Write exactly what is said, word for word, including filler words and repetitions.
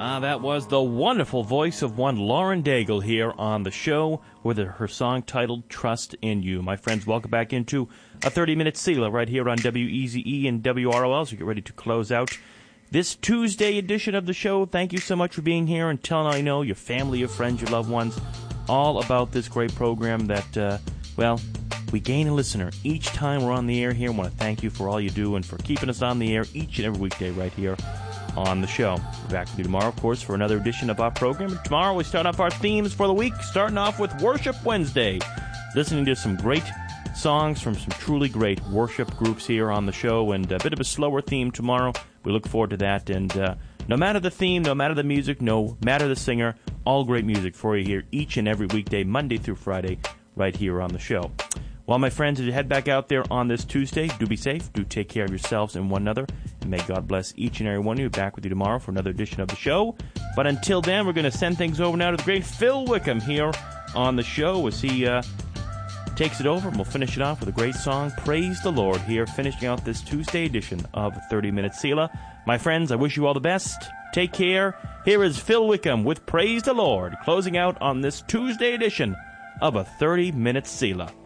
Ah, that was the wonderful voice of one Lauren Daigle here on the show with her song titled Trust in You. My friends, welcome back into a thirty-minute Selah right here on W E Z E and W R O L as we get ready to close out this Tuesday edition of the show. Thank you so much for being here and telling I know your family, your friends, your loved ones all about this great program that, uh, well, we gain a listener each time we're on the air here. I want to thank you for all you do and for keeping us on the air each and every weekday right here on the show. We're back with you tomorrow, of course, for another edition of our program. And tomorrow we start off our themes for the week, starting off with Worship Wednesday, listening to some great songs from some truly great worship groups here on the show, and a bit of a slower theme tomorrow. We look forward to that, and uh, no matter the theme, no matter the music, no matter the singer, all great music for you here each and every weekday, Monday through Friday, right here on the show. Well, my friends, as you head back out there on this Tuesday, do be safe, do take care of yourselves and one another, and may God bless each and every one of you. Back with you tomorrow for another edition of the show. But until then, we're going to send things over now to the great Phil Wickham here on the show as he uh, takes it over, and we'll finish it off with a great song, Praise the Lord, here, finishing out this Tuesday edition of thirty minute Selah. My friends, I wish you all the best. Take care. Here is Phil Wickham with Praise the Lord, closing out on this Tuesday edition of a thirty minute Selah.